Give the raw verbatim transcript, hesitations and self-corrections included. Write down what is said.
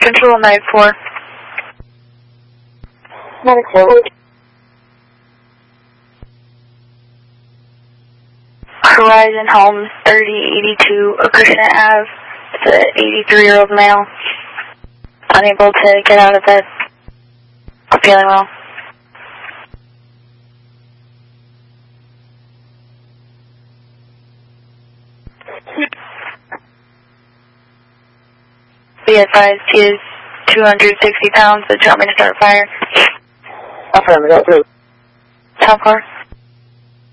Control nine four. nine four. Horizon Homes, thirty eighty-two Acushnet Avenue. It's an eighty-three-year-old male. Unable to get out of bed. Not feeling well. Be advised he is two hundred sixty pounds, so do you want me to start fire? Affirmative. Top car.